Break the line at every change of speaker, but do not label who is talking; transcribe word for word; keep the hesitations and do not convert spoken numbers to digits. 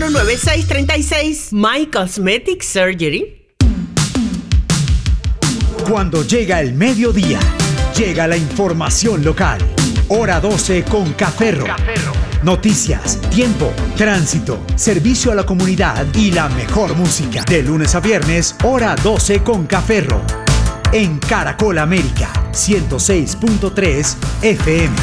nueve seis tres seis. My Cosmetic Surgery.
Cuando llega el mediodía, llega la información local. Hora doce con Caferro. Noticias, tiempo, tránsito, servicio a la comunidad y la mejor música. De lunes a viernes, hora doce con Caferro. En Caracol América, ciento seis punto tres F M.